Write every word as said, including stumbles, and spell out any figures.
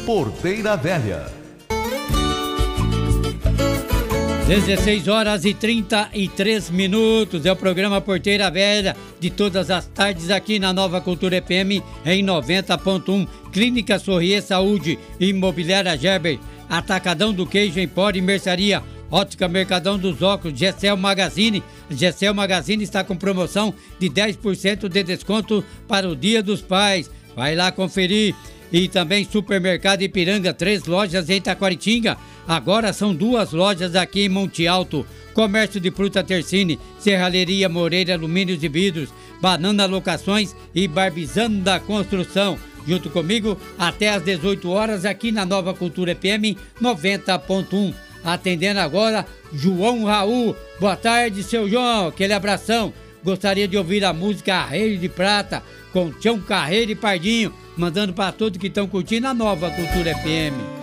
Porteira Velha. dezesseis horas e trinta e três minutos, é o programa Porteira Velha de todas as tardes aqui na Nova Cultura F M em noventa ponto um. Clínica Sorrier Saúde, Imobiliária Gerber, Atacadão do Queijo, Empório e Mercearia, Ótica Mercadão dos Óculos, Gessel Magazine. Gessel Magazine está com promoção de dez por cento de desconto para o Dia dos Pais. Vai lá conferir. E também Supermercado Ipiranga, três lojas em Taquaritinga. Agora são duas lojas aqui em Monte Alto. Comércio de Fruta Tercine, Serralheria Moreira, Alumínios e Vidros, Banana Locações e Barbizano da Construção. Junto comigo até às dezoito horas aqui na Nova Cultura F M noventa ponto um. Atendendo agora João Raul. Boa tarde, seu João. Aquele abração. Gostaria de ouvir a música Arreio de Prata com Tião Carreiro e Pardinho, mandando para todos que estão curtindo a Nova Cultura F M.